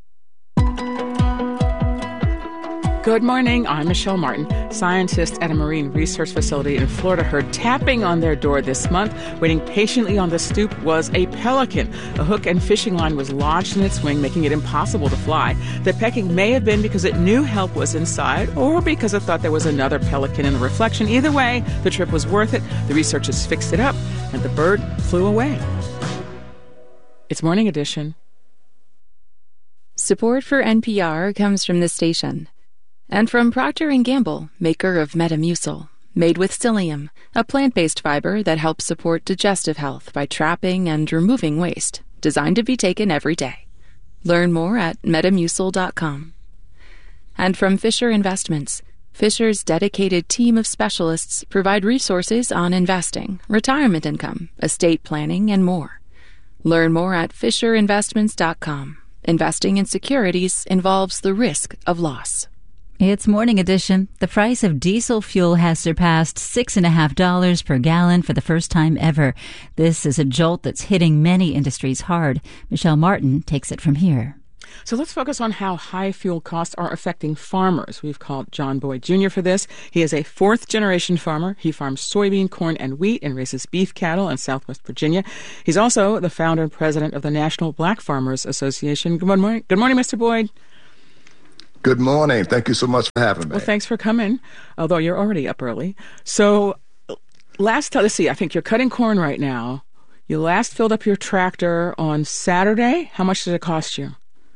Good morning. I'm Michelle Martin. Scientists at a marine research facility in Florida heard tapping on their door this month. Waiting patiently on the stoop was a pelican. A hook and fishing line was lodged in its wing, making it impossible to fly. The pecking may have been because it knew help was inside or because it thought there was another pelican in the reflection. Either way, the trip was worth it. The researchers fixed it up, and the bird flew away. It's Morning Edition. Support for N P R comes from this station. And from Procter and Gamble, maker of Metamucil, made with psyllium, a plant-based fiber that helps support digestive health by trapping and removing waste, designed to be taken every day. Learn more at metamucil dot com. And from Fisher Investments, Fisher's dedicated team of specialists provide resources on investing, retirement income, estate planning, and more. Learn more at fisher investments dot com. Investing in securities involves the risk of loss. It's Morning Edition. The price of diesel fuel has surpassed six and a half dollars per gallon for the first time ever. This is a jolt that's hitting many industries hard. Michelle Martin takes it from here. So let's focus on how high fuel costs are affecting farmers. We've called John Boyd Junior for this. He is a fourth-generation farmer. He farms soybean, corn, and wheat and raises beef cattle in Southwest Virginia. He's also the founder and president of the National Black Farmers Association. Good morning, Good morning, Mister Boyd. Good morning. Thank you so much for having me. Well, thanks for coming, although you're already up early. So last, let's see, I think you're cutting corn right now. You last filled up your tractor on Saturday. How much did it cost you?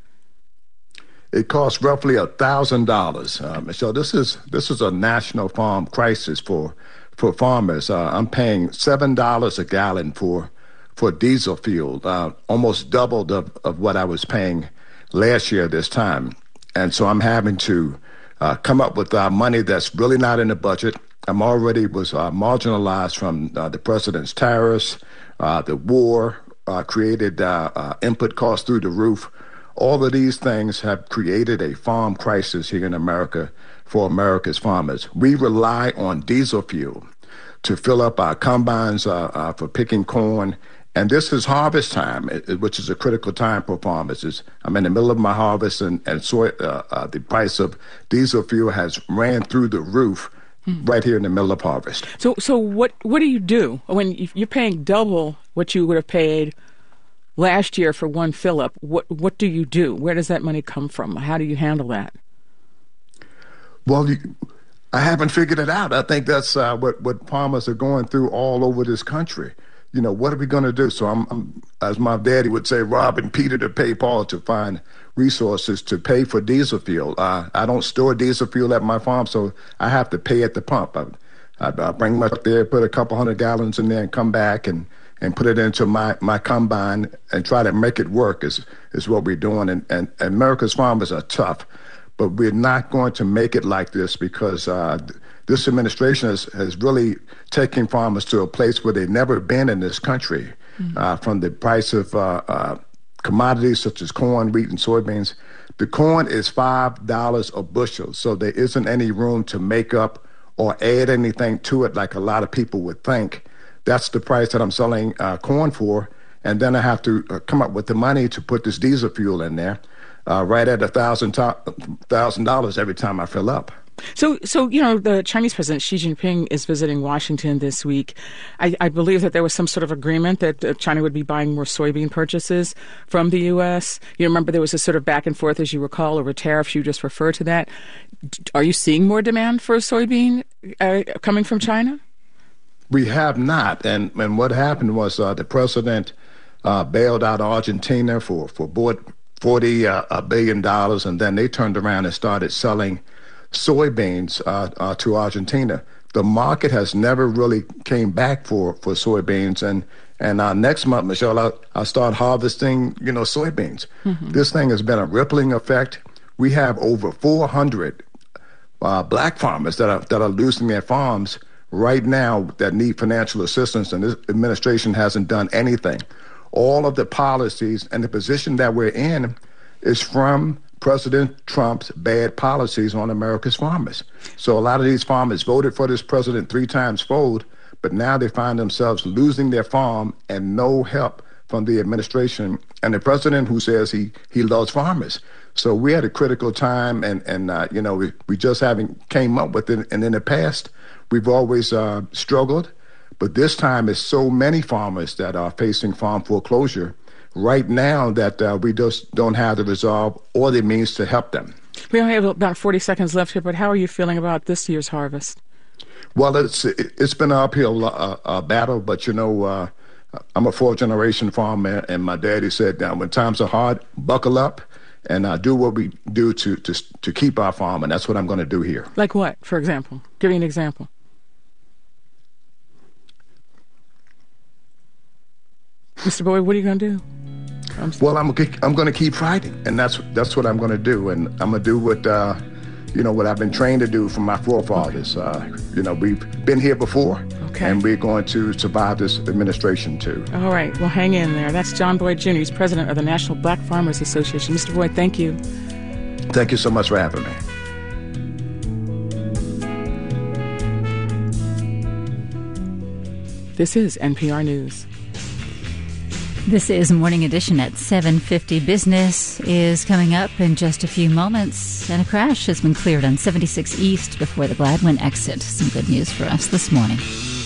It costs roughly a thousand dollars, Michelle. This is this is a national farm crisis for for farmers. Uh, I'm paying seven dollars a gallon for for diesel fuel, uh, almost doubled of, of what I was paying last year this time, and so I'm having to uh, come up with uh, money that's really not in the budget. I'm already was uh, marginalized from uh, the president's tariffs, uh, the war uh, created uh, uh, input costs through the roof. All of these things have created a farm crisis here in America for America's farmers. We rely on diesel fuel to fill up our combines uh, uh, for picking corn. And this is harvest time, which is a critical time for farmers. It's, I'm in the middle of my harvest, and, and soy, uh, uh, the price of diesel fuel has ran through the roof hmm. right here in the middle of harvest. So so what, what do you do when you're paying double what you would have paid last year for one fill-up? What what do you do? Where does that money come from? How do you handle that? Well, you, I haven't figured it out. I think that's uh, what, what farmers are going through all over this country. You know, what are we going to do? So I'm, I'm, as my daddy would say, robbing Peter to pay Paul to find resources to pay for diesel fuel. Uh, I don't store diesel fuel at my farm, so I have to pay at the pump. I, I, I bring my truck there, put a couple hundred gallons in there, and come back and and put it into my, my combine and try to make it work is, is what we're doing. And, and, and America's farmers are tough, but we're not going to make it like this because uh, this administration has, has really taken farmers to a place where they've never been in this country. Mm-hmm. uh, from the price of uh, uh, commodities such as corn, wheat, and soybeans. The corn is five dollars a bushel, so there isn't any room to make up or add anything to it like a lot of people would think. That's the price that I'm selling uh, corn for, and then I have to uh, come up with the money to put this diesel fuel in there, uh, right at a thousand thousand dollars every time I fill up. So, so you know, the Chinese President Xi Jinping is visiting Washington this week. I, I believe that there was some sort of agreement that uh, China would be buying more soybean purchases from the U S. You remember there was a sort of back and forth, as you recall, over tariffs. You just referred to that. Are you seeing more demand for soybean uh, coming from China? We have not, and and what happened was uh, the president uh, bailed out Argentina for for forty uh, billion dollars, and then they turned around and started selling soybeans uh, uh, to Argentina. The market has never really came back for, for soybeans, and and uh, next month, Michelle, I'll, I'll start harvesting you know soybeans. Mm-hmm. This thing has been a rippling effect. We have over four hundred uh, black farmers that are that are losing their farms right now that need financial assistance, and this administration hasn't done anything. All of the policies and the position that we're in is from President Trump's bad policies on America's farmers. So a lot of these farmers voted for this president three times fold, but now they find themselves losing their farm and no help from the administration and the president who says he, he loves farmers. So we're at a critical time, and, and uh, you know, we, we just haven't came up with it. And in the past, we've always uh, struggled, but this time it's so many farmers that are facing farm foreclosure right now that uh, we just don't have the resolve or the means to help them. We only have about forty seconds left here, but how are you feeling about this year's harvest? Well, it's it's been an uphill uh, uh, battle, but you know, uh, I'm a fourth generation farmer, and my daddy said, uh, when times are hard, buckle up and uh, do what we do to, to to keep our farm, and that's what I'm going to do here. Like what, for example? Give me an example. Mister Boyd, what are you going to do? I'm well, I'm I'm going to keep fighting, and that's that's what I'm going to do, and I'm going to do what uh, you know, what I've been trained to do from my forefathers. Uh, you know, we've been here before, okay. and we're going to survive this administration too. All right, well, hang in there. That's John Boyd Junior He's president of the National Black Farmers Association. Mister Boyd, thank you. Thank you so much for having me. This is N P R News. This is Morning Edition at seven fifty. Business is coming up in just a few moments, and a crash has been cleared on seventy-six East before the Gladwin exit. Some good news for us this morning.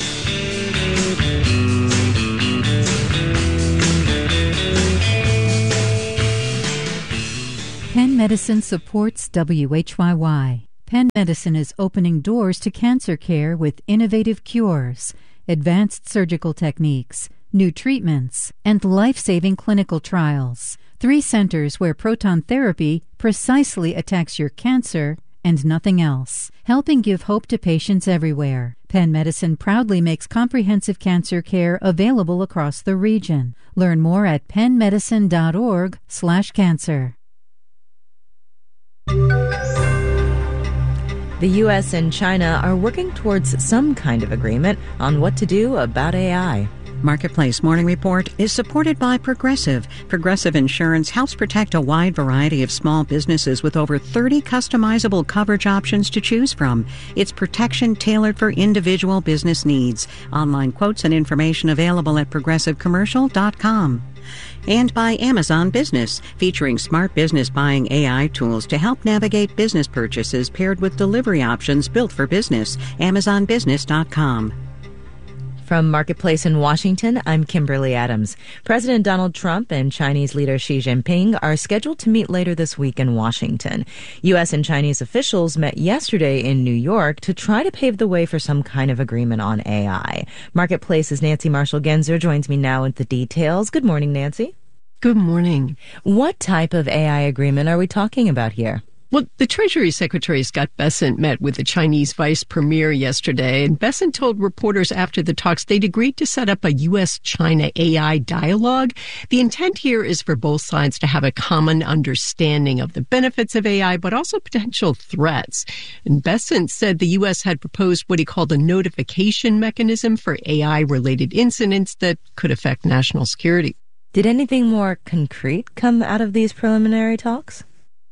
Penn Medicine supports W H Y Y. Penn Medicine is opening doors to cancer care with innovative cures, advanced surgical techniques, new treatments, and life-saving clinical trials. Three centers where proton therapy precisely attacks your cancer and nothing else, helping give hope to patients everywhere. Penn Medicine proudly makes comprehensive cancer care available across the region. Learn more at pennmedicine.org slash cancer. The U S and China are working towards some kind of agreement on what to do about A I. Marketplace Morning Report is supported by Progressive. Progressive Insurance helps protect a wide variety of small businesses with over thirty customizable coverage options to choose from. It's protection tailored for individual business needs. Online quotes and information available at progressive commercial dot com. And by Amazon Business, featuring smart business buying A I tools to help navigate business purchases paired with delivery options built for business. amazon business dot com. From Marketplace in Washington, I'm Kimberly Adams. President Donald Trump and Chinese leader Xi Jinping are scheduled to meet later this week in Washington. U S and Chinese officials met yesterday in New York to try to pave the way for some kind of agreement on A I. Marketplace's Nancy Marshall-Genzer joins me now with the details. Good morning, Nancy. Good morning. What type of A I agreement are we talking about here? Well, the Treasury Secretary Scott Bessent met with the Chinese vice premier yesterday, and Bessent told reporters after the talks they'd agreed to set up a U S China A I dialogue. The intent here is for both sides to have a common understanding of the benefits of A I, but also potential threats. And Bessent said the U S had proposed what he called a notification mechanism for A I-related incidents that could affect national security. Did anything more concrete come out of these preliminary talks?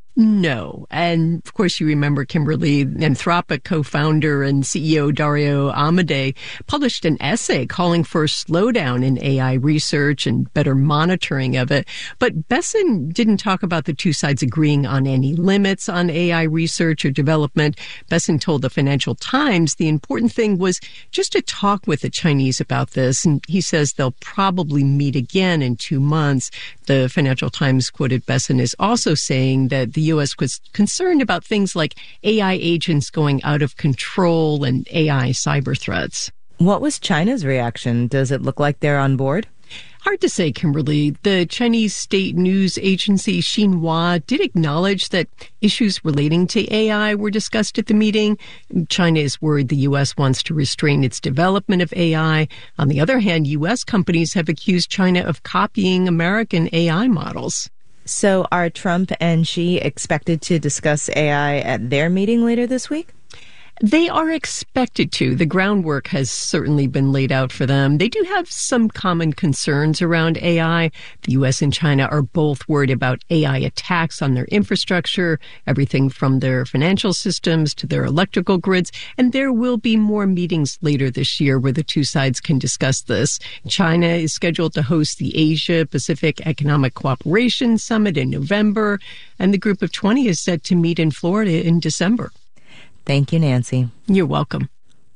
No. And of course, you remember Kimberly, Anthropic co-founder and C E O Dario Amodei published an essay calling for a slowdown in A I research and better monitoring of it. But Bessent didn't talk about the two sides agreeing on any limits on A I research or development. Bessent told the Financial Times the important thing was just to talk with the Chinese about this. And he says they'll probably meet again in two months. The Financial Times quoted Bessent as also saying that the U S was concerned about things like A I agents going out of control and A I cyber threats. What was China's reaction? Does it look like they're on board? Hard to say, Kimberly. The Chinese state news agency Xinhua did acknowledge that issues relating to A I were discussed at the meeting. China is worried the U S wants to restrain its development of A I. On the other hand, U S companies have accused China of copying American A I models. So are Trump and Xi expected to discuss A I at their meeting later this week? They are expected to. The groundwork has certainly been laid out for them. They do have some common concerns around A I. The U S and China are both worried about A I attacks on their infrastructure, everything from their financial systems to their electrical grids. And there will be more meetings later this year where the two sides can discuss this. China is scheduled to host the Asia-Pacific Economic Cooperation Summit in November, and the Group of twenty is set to meet in Florida in December. Thank you, Nancy. You're welcome.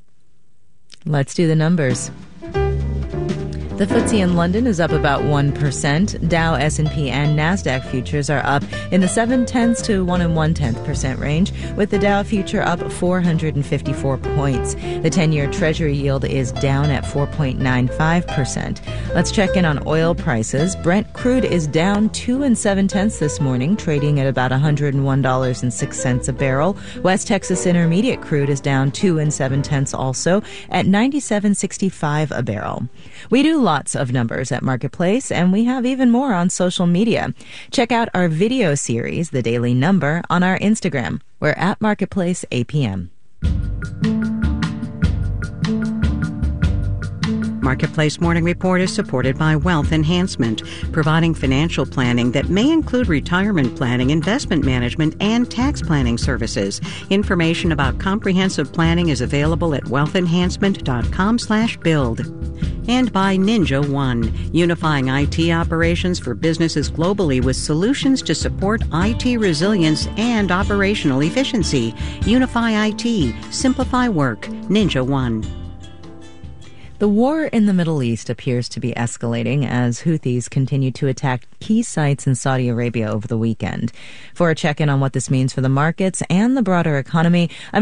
Let's do the numbers. The F T S E in London is up about one percent. Dow, S and P, and NASDAQ futures are up in the seven tenths to one and one-tenth percent range, with the Dow future up four hundred fifty-four points. The ten-year Treasury yield is down at four point nine five percent. Let's check in on oil prices. Brent crude is down two and seven-tenths this morning, trading at about one hundred one dollars and six cents a barrel. West Texas Intermediate crude is down two and seven-tenths also at ninety-seven sixty-five a barrel. We do lots of numbers at Marketplace, and we have even more on social media. Check out our video series, The Daily Number, on our Instagram. We're at Marketplace A P M. Marketplace Morning Report is supported by Wealth Enhancement, providing financial planning that may include retirement planning, investment management, and tax planning services. Information about comprehensive planning is available at wealth enhancement dot com slash build. And by Ninja One, unifying I T operations for businesses globally with solutions to support I T resilience and operational efficiency. Unify I T, simplify work. Ninja One. The war in the Middle East appears to be escalating as Houthis continue to attack key sites in Saudi Arabia over the weekend. For a check-in on what this means for the markets and the broader economy, I'm